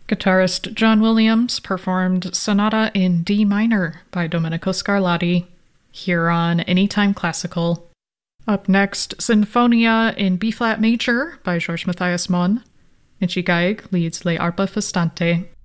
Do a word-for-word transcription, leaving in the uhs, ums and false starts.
Guitarist John Williams performed Sonata in D minor by Domenico Scarlatti, here on Anytime Classical. Up next, Sinfonia in B-flat major by George Matthias Mon. Michi Geig leads Le Arpa Festante.